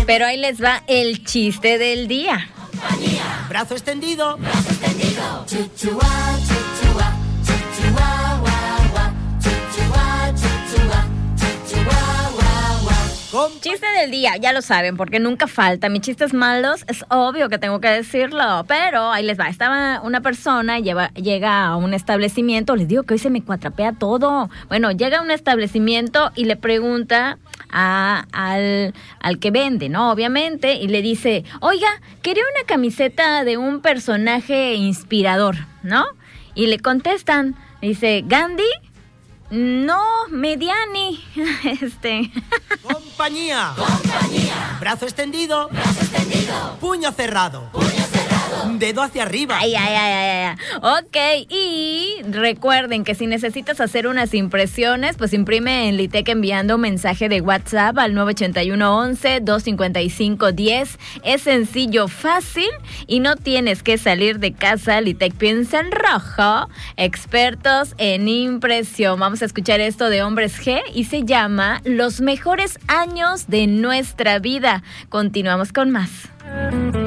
Pero ahí les va el chiste del día. Brazo extendido. Brazo extendido. Chuchua, chuchua, chuchua, guau, guau. Chuchua, chuchua, chuchua, guau, guau. Chiste del día, ya lo saben, porque nunca falta. Mis chistes malos, es obvio que tengo que decirlo, pero ahí les va. Estaba una persona, llega a un establecimiento, les digo que hoy se me cuatrapea todo. Bueno, llega a un establecimiento y le pregunta al que vende, ¿no? Obviamente, y le dice, oiga, quería una camiseta de un personaje inspirador, ¿no? Y le contestan, dice, ¿Gandhi? No, Mediani. Compañía. Compañía. Brazo extendido. Brazo extendido. Puño cerrado. Puño cerrado. Dedo hacia arriba. Ay. Ok, y recuerden que si necesitas hacer unas impresiones, pues imprime en Litec enviando un mensaje de WhatsApp al 981-11-255-10. Es sencillo, fácil y no tienes que salir de casa. Litec piensa en rojo, expertos en impresión. Vamos a escuchar esto de Hombres G y se llama Los mejores años de nuestra vida. Continuamos con más.